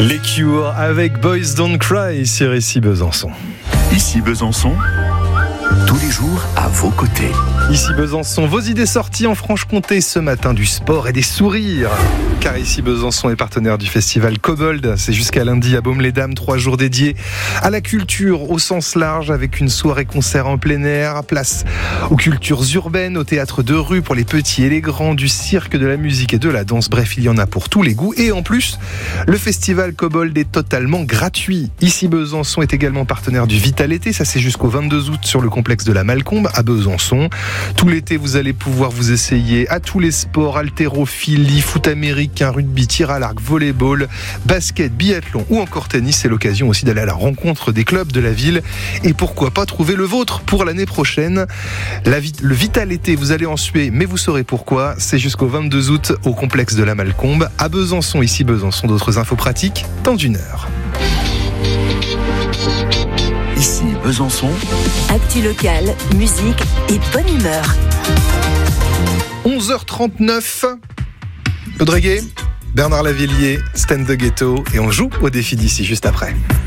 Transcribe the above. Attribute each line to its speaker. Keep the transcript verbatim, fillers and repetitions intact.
Speaker 1: Les Cure avec Boys Don't Cry sur Ici Besançon.
Speaker 2: Ici Besançon, tous les jours à vos côtés.
Speaker 1: Ici Besançon, vos idées sorties en Franche-Comté ce matin, du sport et des sourires. Car Ici Besançon est partenaire du festival Kobold. C'est jusqu'à lundi à Baume-les-Dames, trois jours dédiés à la culture au sens large, avec une soirée-concert en plein air, place aux cultures urbaines, au théâtre de rue pour les petits et les grands, du cirque, de la musique et de la danse. Bref, il y en a pour tous les goûts. Et en plus, le festival Kobold est totalement gratuit. Ici Besançon est également partenaire du Vital Été. Ça, c'est jusqu'au vingt-deux août sur le complexe de la Malcombe à Besançon. Tout l'été, vous allez pouvoir vous essayer à tous les sports, haltérophilie, foot américain, rugby, tir à l'arc, volleyball, basket, biathlon ou encore tennis. C'est l'occasion aussi d'aller à la rencontre des clubs de la ville et pourquoi pas trouver le vôtre pour l'année prochaine. La vi- le Vital Été, vous allez en suer, mais vous saurez pourquoi. C'est jusqu'au vingt-deux août au complexe de la Malcombe à Besançon. Ici Besançon, d'autres infos pratiques dans une heure.
Speaker 2: Ici Besançon,
Speaker 3: actu locale, musique et bonne humeur.
Speaker 1: onze heures trente-neuf, peu de reggae, Bernard Lavillier, Stand the Ghetto, et on joue au défi d'ici juste après.